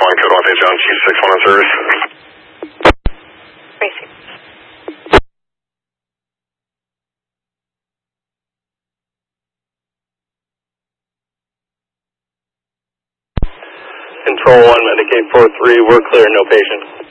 flying code 1 John, Chief 61 on service. Tracy. Control 1, Medicaid 4-3, we're clear, no patient.